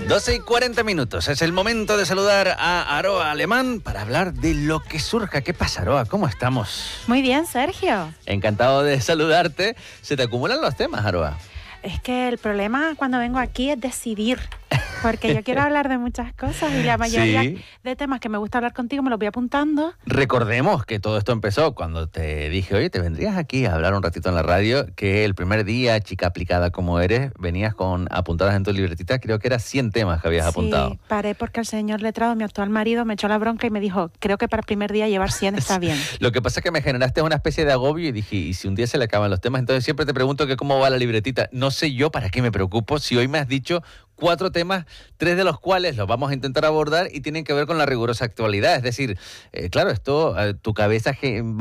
12:40. Es el momento de saludar a Aroa Alemán para hablar de lo que surja. ¿Qué pasa, Aroa? ¿Cómo estamos? Muy bien, Sergio. Encantado de saludarte. Se te acumulan los temas, Aroa. Es que el problema cuando vengo aquí es decidir, porque yo quiero hablar de muchas cosas y la mayoría de temas que me gusta hablar contigo me los voy apuntando. Recordemos que todo esto empezó cuando te dije, oye, te vendrías aquí a hablar un ratito en la radio, que el primer día, chica aplicada como eres, venías con apuntadas en tu libretita, creo que eran 100 temas que habías apuntado. Sí, paré porque el señor letrado, mi actual marido, me echó la bronca y me dijo, creo que para el primer día llevar 100 está bien. Lo que pasa es que me generaste una especie de agobio y dije, ¿y si un día se le acaban los temas? Entonces siempre te pregunto que cómo va la libretita. No sé yo para qué me preocupo si hoy me has dicho 4 temas, 3 de los cuales los vamos a intentar abordar y tienen que ver con la rigurosa actualidad. Es decir, claro, esto tu cabeza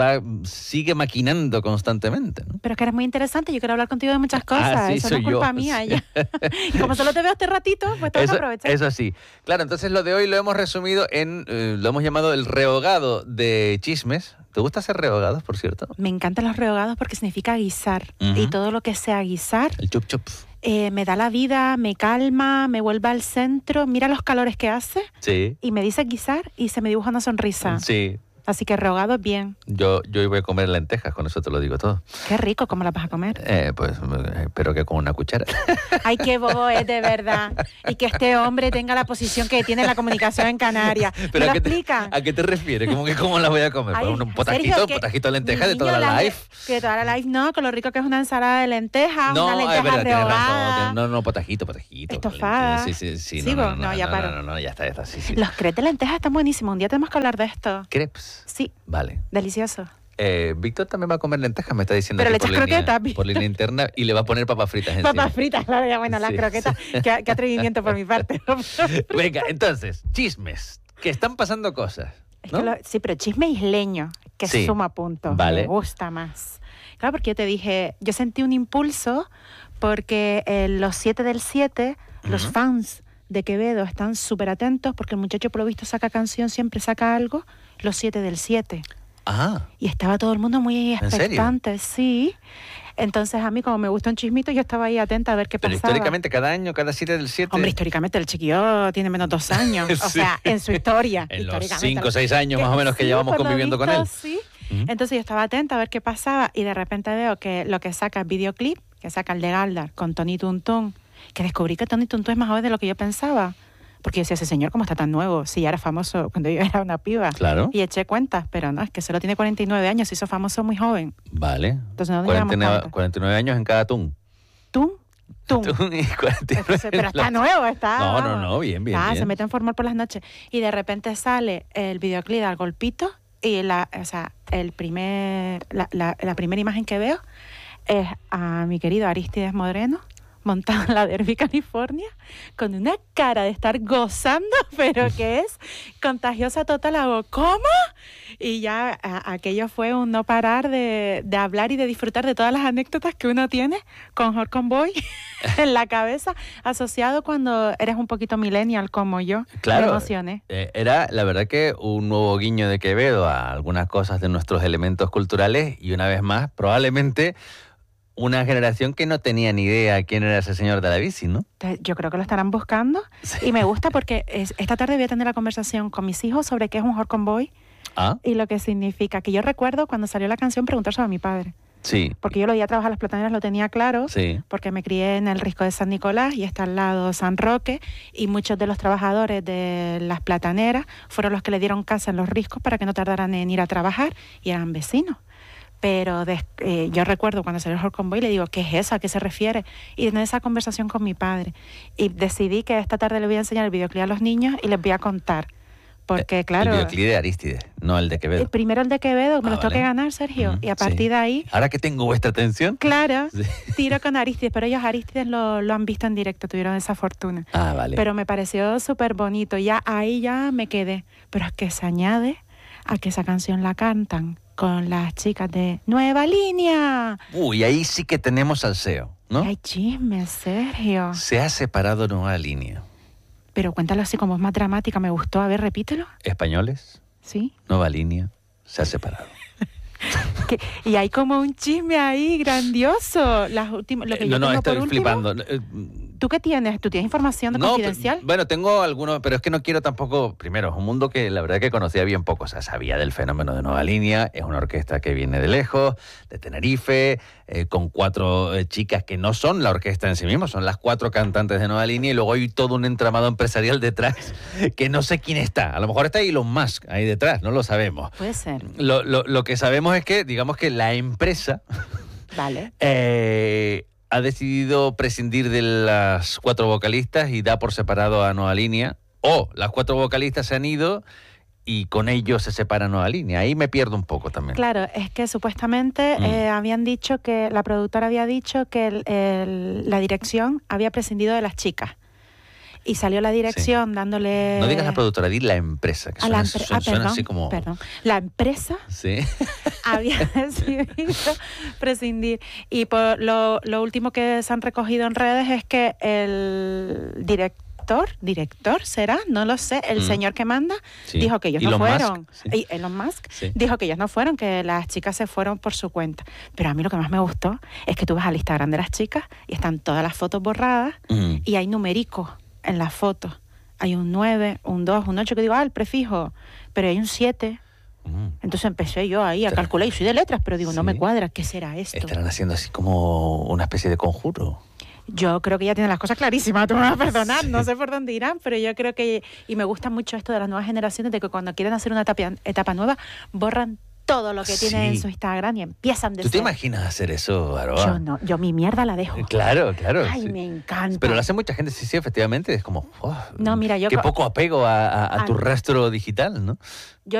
sigue maquinando constantemente, ¿no? Pero es que eres muy interesante, yo quiero hablar contigo de muchas cosas, sí, eso no es culpa mía. Ya. Y como solo te veo este ratito, pues tengo que aprovechar. Eso sí. Claro, entonces lo de hoy lo hemos resumido en, lo hemos llamado el rehogado de chismes. ¿Te gusta hacer rehogados, por cierto? Me encantan los rehogados porque significa guisar. Y todo lo que sea guisar... El chup chup. Me da la vida, me calma, me vuelve al centro, mira los calores que hace y me dice guisar y se me dibuja una sonrisa. Sí. Así que rehogado es bien. Yo hoy voy a comer lentejas, con eso te lo digo todo. Qué rico, ¿cómo las vas a comer? Pues espero que con una cuchara. Ay, qué bobo es, de verdad. Y que este hombre tenga la posición que tiene en la comunicación en Canarias. ¿Pero ¿Me lo explica? ¿A qué te refieres? ¿Cómo que cómo las voy a comer? Ay, Pues un potajito de lentejas de toda la life. Que toda la life no, con lo rico que es una ensalada de lentejas, no, una lenteja rehogada. No, potajito. Estofada. Sí. ¿Sigo? No, ya paro. No, ya está, sí. Los crepes de lentejas están buenísimos. Un día tenemos que hablar de esto. ¿Crepes? Sí. Vale. Delicioso. Víctor también va a comer lentejas, me está diciendo. Pero le echas croquetas. Por línea interna y le va a poner papas fritas encima. Papas fritas, claro, ya bueno, las croquetas. Qué atrevimiento por mi parte. Venga, entonces, chismes. Que están pasando cosas, ¿no? Sí, pero chisme isleño, que suma puntos. Vale. Me gusta más. Claro, porque yo te dije, yo sentí un impulso porque los 7 del 7, los fans de Quevedo están súper atentos porque el muchacho por lo visto saca canción, siempre saca algo, los 7 del 7. Ah. Y estaba todo el mundo muy expectante, sí. Entonces a mí como me gusta un chismito, yo estaba ahí atenta a ver qué pasaba. Pero históricamente cada año, cada 7 del 7... Hombre, históricamente el chiquillo tiene menos 2 años, o sea, en su historia. En los 5 o 6 años más o menos que llevamos conviviendo con él. Sí. Entonces yo estaba atenta a ver qué pasaba y de repente veo que lo que saca es videoclip, que saca el de Galdar con Tony Tuntún, que descubrí que Tony Tuntún es más joven de lo que yo pensaba. Porque yo decía, ese señor, ¿cómo está tan nuevo? Si ya era famoso cuando yo era una piba. Claro. Y eché cuentas, pero no, es que solo tiene 49 años, se hizo famoso muy joven. Vale. Entonces no 49 años en cada tún. ¿Tún? Y 49. Pero está nuevo, está... No, bien. Se mete en formol por las noches. Y de repente sale el videoclip al golpito y la primera imagen que veo es a mi querido Arístides Moreno montado en la Derby California, con una cara de estar gozando, pero que es contagiosa total. Hago, ¿cómo? Y ya aquello fue un no parar de hablar y de disfrutar de todas las anécdotas que uno tiene con Horcon Boy en la cabeza, asociado cuando eres un poquito millennial como yo. Claro, me emocioné. Era la verdad que un nuevo guiño de Quevedo a algunas cosas de nuestros elementos culturales y una vez más, probablemente una generación que no tenía ni idea quién era ese señor de la bici, ¿no? Yo creo que lo estarán buscando. Sí. Y me gusta porque esta tarde voy a tener la conversación con mis hijos sobre qué es un Horcon Boy y lo que significa. Que yo recuerdo cuando salió la canción preguntárselo a mi padre. Sí. Porque yo lo iba a trabajar a las plataneras, lo tenía claro, porque me crié en el Risco de San Nicolás y está al lado San Roque, y muchos de los trabajadores de las plataneras fueron los que le dieron casa en los riscos para que no tardaran en ir a trabajar y eran vecinos. Pero yo recuerdo cuando salió el Horcon Boy, le digo, ¿qué es eso? ¿A qué se refiere? Y tener esa conversación con mi padre. Y decidí que esta tarde le voy a enseñar el videoclip a los niños y les voy a contar. Porque, claro... El videoclip de Arístides, no el de Quevedo. Primero el de Quevedo, me lo tengo que ganar, Sergio. Y a partir de ahí... Ahora que tengo vuestra atención... Claro, tiro con Arístides. Pero ellos Arístides lo han visto en directo, tuvieron esa fortuna. Ah, vale. Pero me pareció súper bonito. Ahí ya me quedé. Pero es que se añade a que esa canción la cantan con las chicas de Nueva Línea. Uy, ahí sí que tenemos salseo, ¿no? Hay chisme, Sergio. Se ha separado Nueva Línea. Pero cuéntalo así como es más dramática, me gustó. A ver, repítelo. Españoles. Sí. Nueva Línea se ha separado. Y hay como un chisme ahí grandioso. Las últimas, lo que yo tengo estoy por flipando. ¿Tú qué tienes? ¿Tú tienes información confidencial? Bueno, tengo algunos, pero es que no quiero tampoco... Primero, es un mundo que la verdad que conocía bien poco. O sea, sabía del fenómeno de Nueva Línea. Es una orquesta que viene de lejos, de Tenerife, con 4 chicas que no son la orquesta en sí misma, son las 4 cantantes de Nueva Línea, y luego hay todo un entramado empresarial detrás que no sé quién está. A lo mejor está Elon Musk ahí detrás, no lo sabemos. Puede ser. Lo que sabemos es que, digamos que la empresa... Vale. Ha decidido prescindir de las 4 vocalistas y da por separado a Nueva Línea, o las 4 vocalistas se han ido y con ellos se separa Nueva Línea. Ahí me pierdo un poco también. Claro, es que supuestamente habían dicho que la productora había dicho que la dirección había prescindido de las chicas. Y salió la dirección dándole... No digas la productora, di la empresa, que suena así como... Perdón. La empresa había decidido prescindir. Y por lo último que se han recogido en redes es que el director será, no lo sé, el señor que manda, dijo que ellos no fueron. Elon Musk dijo que ellos no fueron, que las chicas se fueron por su cuenta. Pero a mí lo que más me gustó es que tú vas al Instagram de las chicas y están todas las fotos borradas y hay numericos en las fotos. Hay un 9, un 2, un 8, que digo, el prefijo, pero hay un 7. Entonces empecé yo ahí a calcular, y soy de letras, pero digo, no me cuadra, ¿qué será esto? Estarán haciendo así como una especie de conjuro. Yo creo que ya tienen las cosas clarísimas, tú me vas a perdonar, no sé por dónde irán, pero yo creo que, y me gusta mucho esto de las nuevas generaciones, de que cuando quieren hacer una etapa nueva, borran todo lo que tienen en su Instagram y empiezan de ¿Tú te imaginas hacer eso, Aroa? Yo no, yo mi mierda la dejo. Claro. Ay, me encanta. Pero lo hace mucha gente, sí, efectivamente, es como, no, mira, qué poco apego a tu rastro digital, ¿no?